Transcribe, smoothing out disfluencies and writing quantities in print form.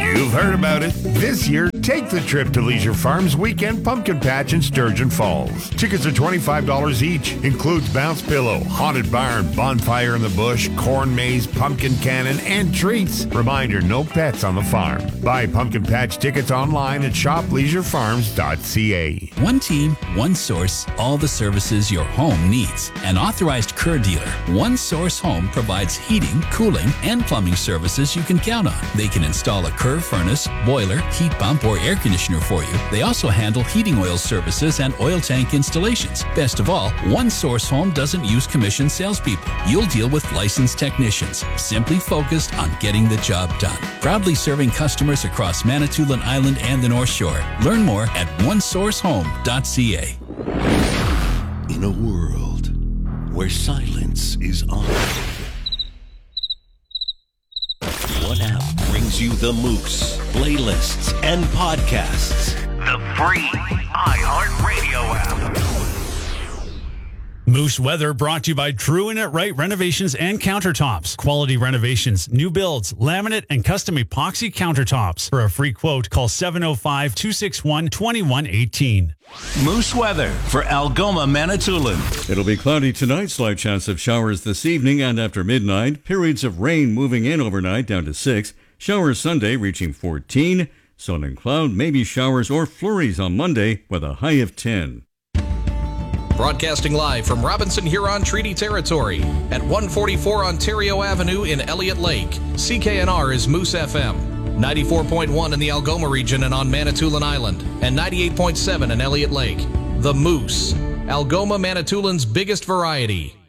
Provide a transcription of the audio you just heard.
You've heard about it. This year, take the trip to Leisure Farm's Weekend Pumpkin Patch in Sturgeon Falls. Tickets are $25 each. Includes bounce pillow, haunted barn, bonfire in the bush, corn maze, pumpkin cannon, and treats. Reminder, no pets on the farm. Buy pumpkin patch tickets online at shopleisurefarms.ca. One team, one source, all the services your home needs. An authorized Kerr dealer. One Source Home provides heating, cooling, and plumbing services you can count on. They can install a Kerr furnace, boiler, heat pump, or air conditioner for you. They also handle heating oil services and oil tank installations. Best of all, One Source Home doesn't use commissioned salespeople. You'll deal with licensed technicians, simply focused on getting the job done. Proudly serving customers across Manitoulin Island and the North Shore. Learn more at onesourcehome.ca. In a world where silence is honored, one app brings you the Moose, playlists, and podcasts. The free iHeartRadio app. Moose Weather brought to you by True and It Right Renovations and Countertops. Quality renovations, new builds, laminate, and custom epoxy countertops. For a free quote, call 705-261-2118. Moose Weather for Algoma, Manitoulin. It'll be cloudy tonight, slight chance of showers this evening and after midnight. Periods of rain moving in overnight down to 6. Showers Sunday reaching 14. Sun and cloud, maybe showers or flurries on Monday with a high of 10. Broadcasting live from Robinson Huron Treaty Territory at 144 Ontario Avenue in Elliott Lake. CKNR is Moose FM. 94.1 in the Algoma region and on Manitoulin Island, and 98.7 in Elliott Lake. The Moose, Algoma, Manitoulin's biggest variety.